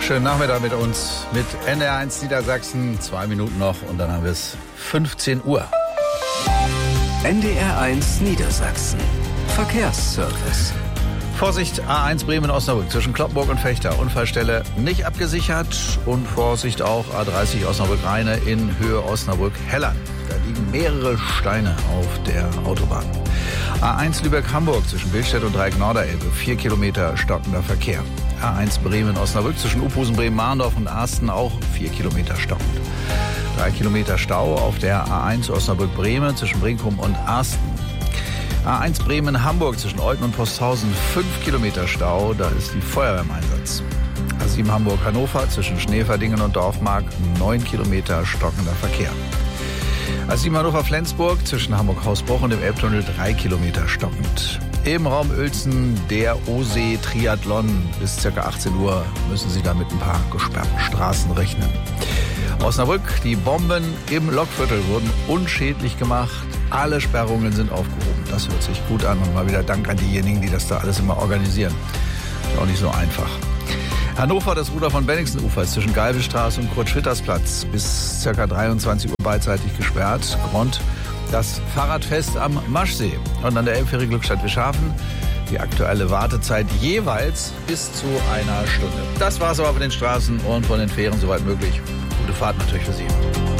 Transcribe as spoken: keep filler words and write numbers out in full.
Schönen Nachmittag mit uns, mit N D R eins Niedersachsen. Zwei Minuten noch und dann haben wir es fünfzehn Uhr. N D R eins Niedersachsen. Verkehrsservice. Vorsicht, A eins Bremen-Osnabrück zwischen Cloppenburg und Fechter. Unfallstelle nicht abgesichert. Und Vorsicht auch A dreißig Osnabrück-Rheine in Höhe Osnabrück-Hellern. Da liegen mehrere Steine auf der Autobahn. A eins Lübeck-Hamburg zwischen Billstedt und Dreieck-Norderelbe. Vier Kilometer stockender Verkehr. A eins Bremen-Osnabrück zwischen Uphusen, Bremen-Mahndorf und Arsten auch vier Kilometer stockend. Drei Kilometer Stau auf der A eins Osnabrück-Bremen zwischen Brinkum und Arsten. A eins Bremen-Hamburg zwischen Olten und Posthausen, fünf Kilometer Stau, da ist die Feuerwehr im Einsatz. A sieben Hamburg-Hannover zwischen Schneeverdingen und Dorfmark, neun Kilometer stockender Verkehr. A sieben Hannover-Flensburg zwischen Hamburg-Hausbruch und dem Elbtunnel, drei Kilometer stockend. Im Raum Uelzen der O-See-Triathlon. Bis ca. achtzehn Uhr müssen Sie da mit ein paar gesperrten Straßen rechnen. Osnabrück, die Bomben im Lokviertel wurden unschädlich gemacht. Alle Sperrungen sind aufgehoben. Das hört sich gut an und mal wieder Dank an diejenigen, die das da alles immer organisieren. Ist auch nicht so einfach. Hannover, das Ruder von Benningsenufer ist zwischen Geibelstraße und Kurt-Schwitters-Platz bis ca. dreiundzwanzig Uhr beidseitig gesperrt. Grund, das Fahrradfest am Maschsee. Und an der Elbfähre Glückstadt Wischhafen die aktuelle Wartezeit jeweils bis zu einer Stunde. Das war's aber von den Straßen und von den Fähren soweit möglich. Gute Fahrt natürlich für Sie.